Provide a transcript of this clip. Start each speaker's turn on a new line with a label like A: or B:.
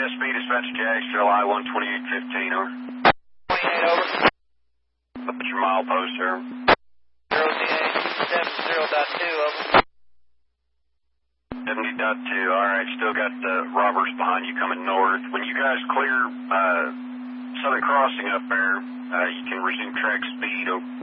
A: speed dispatch Jacksonville I-12815, over.
B: 28, over.
A: What's your mile post, sir?
B: 0DA70.2, over.
A: 70.2, alright, still got the robbers behind you coming north. When you guys clear Southern Crossing up there, you can resume track speed